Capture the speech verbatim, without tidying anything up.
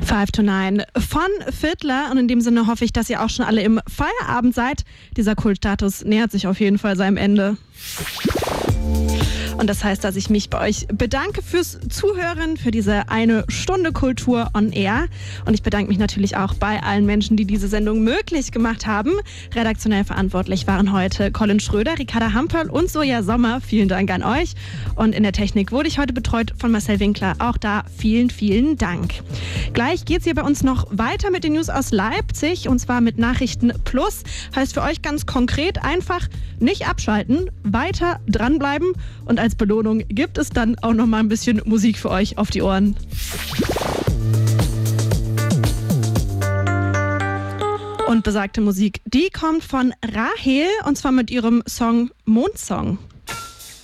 Five to Nine von Fiddler, und in dem Sinne hoffe ich, dass ihr auch schon alle im Feierabend seid. Dieser Kultstatus nähert sich auf jeden Fall seinem Ende. Und das heißt, dass ich mich bei euch bedanke fürs Zuhören, für diese eine Stunde Kultur on Air. Und ich bedanke mich natürlich auch bei allen Menschen, die diese Sendung möglich gemacht haben. Redaktionell verantwortlich waren heute Colin Schröder, Ricarda Hamperl und Soja Sommer. Vielen Dank an euch. Und in der Technik wurde ich heute betreut von Marcel Winkler. Auch da vielen, vielen Dank. Gleich geht's hier bei uns noch weiter mit den News aus Leipzig, und zwar mit Nachrichten Plus. Heißt für euch ganz konkret einfach nicht abschalten, weiter dranbleiben, und als Belohnung gibt es dann auch noch mal ein bisschen Musik für euch auf die Ohren. Und besagte Musik, die kommt von Rahel, und zwar mit ihrem Song Mondsong.